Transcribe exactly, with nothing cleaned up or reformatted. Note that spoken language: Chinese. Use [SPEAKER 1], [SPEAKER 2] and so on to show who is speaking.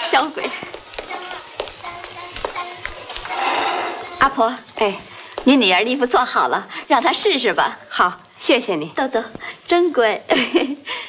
[SPEAKER 1] 小鬼。阿婆，
[SPEAKER 2] 哎，
[SPEAKER 1] 您女儿的衣服做好了，让她试试吧。
[SPEAKER 2] 好，谢谢你。
[SPEAKER 1] 豆豆，真乖。